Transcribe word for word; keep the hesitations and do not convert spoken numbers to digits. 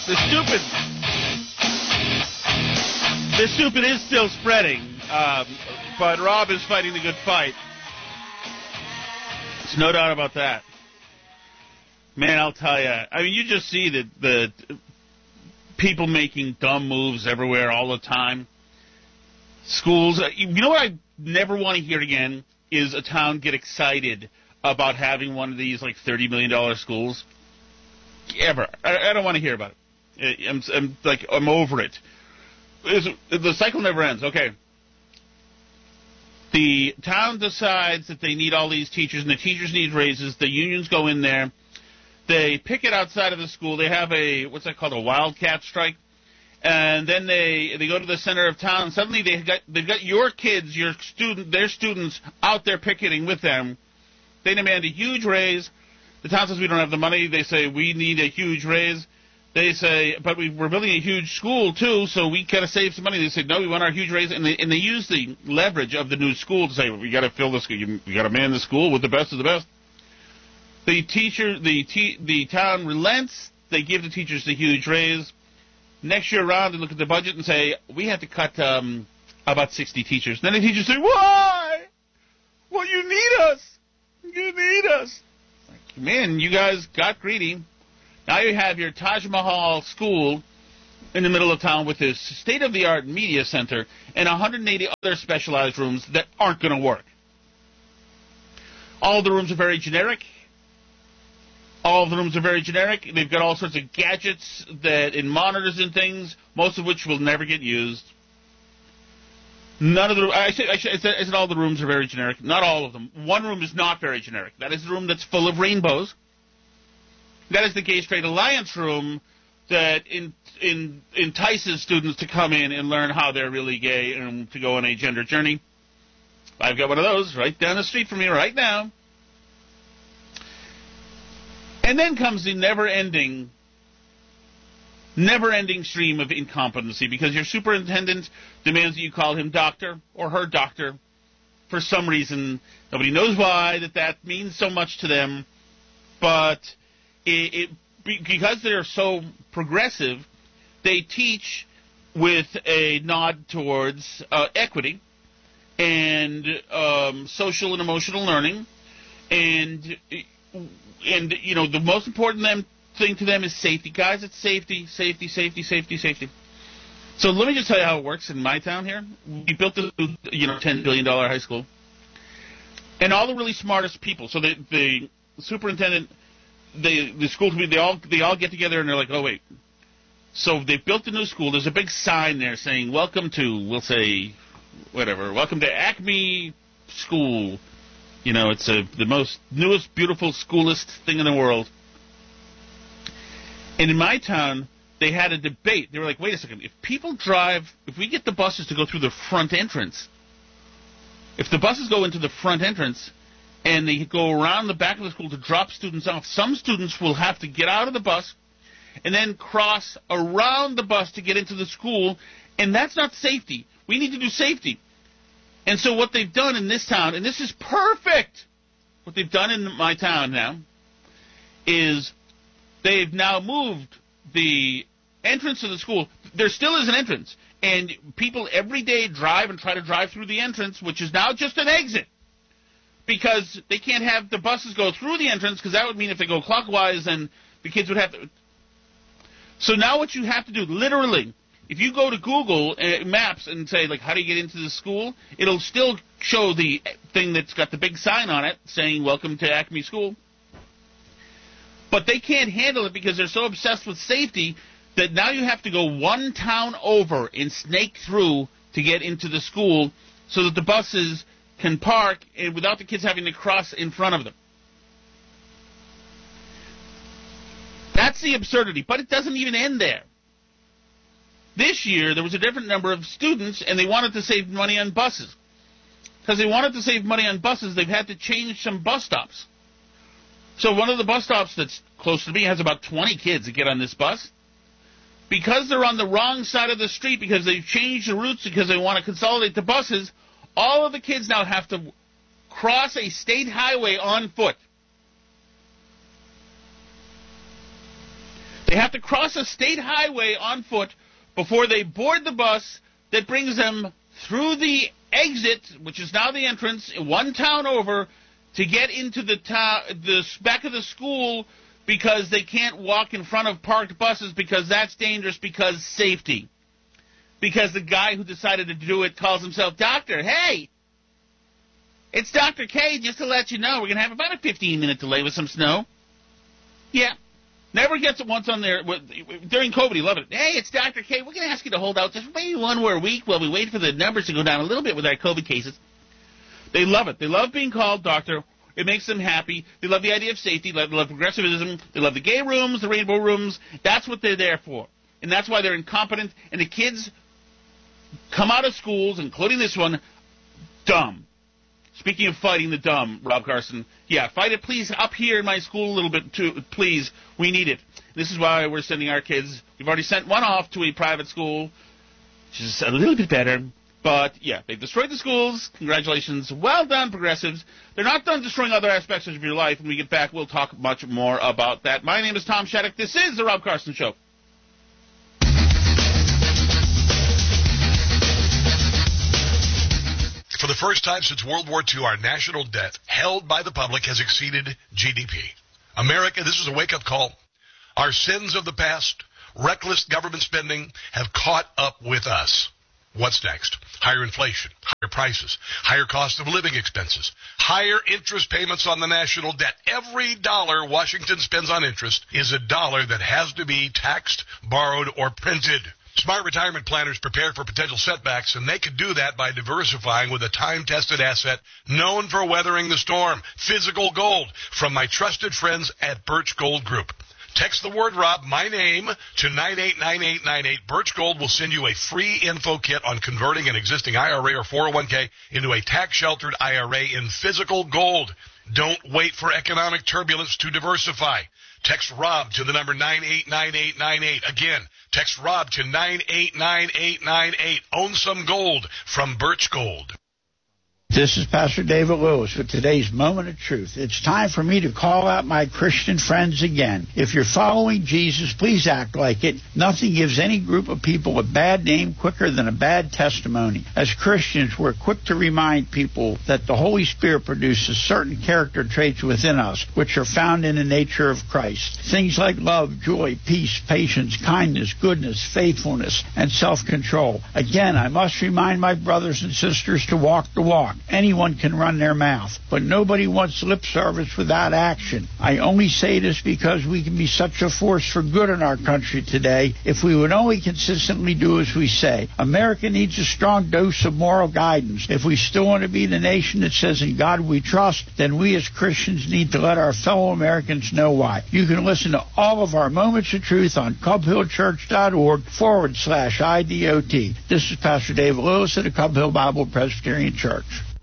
The stupid, the stupid is still spreading, um, but Rob is fighting the good fight. There's no doubt about that. Man, I'll tell you. I mean, you just see the, the people making dumb moves everywhere all the time. Schools, you know what I never want to hear again is a town get excited about having one of these, like, thirty million dollars schools. Ever. I, I don't want to hear about it. I'm, I'm like, I'm over it. It's, the cycle never ends. Okay. The town decides that they need all these teachers, and the teachers need raises. The unions go in there. They picket outside of the school. They have a, what's that called, a wildcat strike. And then they they go to the center of town, and suddenly they've got, they've got your kids, your student, their students out there picketing with them. They demand a huge raise. The town says we don't have the money. They say we need a huge raise. They say, but we, we're building a huge school, too, so we got to save some money. They say, no, we want our huge raise. And they, and they use the leverage of the new school to say, well, we got to fill this, we got to man the school with the best of the best. The teacher, the te- the town relents. They give the teachers the huge raise. Next year around, they look at the budget and say, we have to cut um, about sixty teachers. And then the teachers say, why? Well, you need us. You need us. Like, man, you guys got greedy. Now you have your Taj Mahal school in the middle of town with this state-of-the-art media center and one hundred eighty other specialized rooms that aren't going to work. All the rooms are very generic. All of the rooms are very generic. They've got all sorts of gadgets that and monitors and things, most of which will never get used. None of the I said, I said, I said all the rooms are very generic. Not all of them. One room is not very generic. That is the room that's full of rainbows. That is the Gay Straight Alliance room that in, in, entices students to come in and learn how they're really gay and to go on a gender journey. I've got one of those right down the street from me right now. And then comes the never-ending, never-ending stream of incompetency because your superintendent demands that you call him doctor or her doctor for some reason. Nobody knows why that that means so much to them, but it, it because they're so progressive, they teach with a nod towards uh, equity and um, social and emotional learning, and and you know the most important them, thing to them is safety, guys. It's safety, safety, safety, safety, safety. So let me just tell you how it works in my town here. We built a you know ten billion dollar high school, and all the really smartest people. So the the superintendent. They, the school committee, they all they all get together and they're like, oh wait, so they built a new school. There's a big sign there saying, "Welcome to," we'll say, whatever, "Welcome to Acme School." You know, it's a, the most newest, beautiful, schoolest thing in the world. And in my town, they had a debate. They were like, wait a second, if people drive, if we get the buses to go through the front entrance, if the buses go into the front entrance, and they go around the back of the school to drop students off, some students will have to get out of the bus and then cross around the bus to get into the school, and that's not safety. We need to do safety. And so what they've done in this town, and this is perfect, what they've done in my town now is they've now moved the entrance to the school. There still is an entrance, and people every day drive and try to drive through the entrance, which is now just an exit. Because they can't have the buses go through the entrance, because that would mean if they go clockwise, then the kids would have to. So now what you have to do, literally, if you go to Google uh, Maps and say, like, how do you get into the school, it'll still show the thing that's got the big sign on it saying, "Welcome to Acme School." But they can't handle it because they're so obsessed with safety that now you have to go one town over and snake through to get into the school so that the buses can park and without the kids having to cross in front of them. That's the absurdity, but it doesn't even end there. This year, there was a different number of students, and they wanted to save money on buses. Because they wanted to save money on buses, they've had to change some bus stops. So one of the bus stops that's close to me has about twenty kids that get on this bus. Because they're on the wrong side of the street, because they've changed the routes because they want to consolidate the buses, all of the kids now have to cross a state highway on foot. They have to cross a state highway on foot before they board the bus that brings them through the exit, which is now the entrance, one town over, to get into the town, the back of the school, because they can't walk in front of parked buses because that's dangerous, because safety. Because the guy who decided to do it calls himself Doctor. Hey, it's Doctor K, just to let you know, we're going to have about a fifteen-minute delay with some snow. Yeah. Never gets it once on there. During COVID, he loved it. Hey, it's Doctor K. We're going to ask you to hold out just maybe one more week while we wait for the numbers to go down a little bit with our COVID cases. They love it. They love being called doctor. It makes them happy. They love the idea of safety. They love progressivism. They love the gay rooms, the rainbow rooms. That's what they're there for. And that's why they're incompetent. And the kids come out of schools, including this one, dumb. Speaking of fighting the dumb, Rob Carson, yeah, fight it, please, up here in my school a little bit, too, please. We need it. This is why we're sending our kids. We've already sent one off to a private school, which is a little bit better. But, yeah, they've destroyed the schools. Congratulations. Well done, progressives. They're not done destroying other aspects of your life. When we get back, we'll talk much more about that. My name is Tom Shattuck. This is The Rob Carson Show. For the first time since World War Two, our national debt held by the public has exceeded G D P. America, this is a wake-up call. Our sins of the past, reckless government spending, have caught up with us. What's next? Higher inflation, higher prices, higher cost of living expenses, higher interest payments on the national debt. Every dollar Washington spends on interest is a dollar that has to be taxed, borrowed, or printed. Smart retirement planners prepare for potential setbacks, and they could do that by diversifying with a time-tested asset known for weathering the storm, physical gold, from my trusted friends at Birch Gold Group. Text the word Rob, my name, to nine eight nine eight nine eight. Birch Gold will send you a free info kit on converting an existing I R A or four oh one k into a tax-sheltered I R A in physical gold. Don't wait for economic turbulence to diversify. Text Rob to the number nine eight nine eight nine eight. Again, text Rob to nine eight nine eight nine eight. Own some gold from Birch Gold. This is Pastor David Lewis with today's Moment of Truth. It's time for me to call out my Christian friends again. If you're following Jesus, please act like it. Nothing gives any group of people a bad name quicker than a bad testimony. As Christians, we're quick to remind people that the Holy Spirit produces certain character traits within us, which are found in the nature of Christ. Things like love, joy, peace, patience, kindness, goodness, faithfulness, and self-control. Again, I must remind my brothers and sisters to walk the walk. Anyone can run their mouth, but nobody wants lip service without action. I only say this because we can be such a force for good in our country today if we would only consistently do as we say. America needs a strong dose of moral guidance. If we still want to be the nation that says in God we trust, then we as Christians need to let our fellow Americans know why. You can listen to all of our Moments of Truth on cubhillchurch.org forward slash IDOT. This is Pastor David Lewis of the Cub Hill Bible Presbyterian Church.